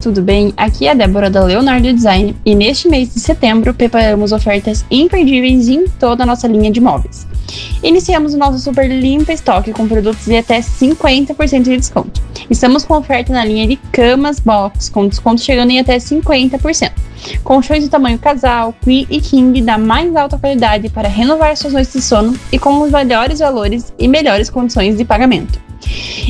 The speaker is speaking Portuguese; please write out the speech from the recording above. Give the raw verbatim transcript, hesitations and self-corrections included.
tudo bem? Aqui é a Débora da Leonardo Design e neste mês de setembro preparamos ofertas imperdíveis em toda a nossa linha de móveis. Iniciamos o nosso super limpa estoque com produtos de até cinquenta por cento de desconto. Estamos com oferta na linha de camas box, com desconto chegando em até cinquenta por cento. Colchões de tamanho casal, queen e king da mais alta qualidade para renovar suas noites de sono e com os melhores valores e melhores condições de pagamento.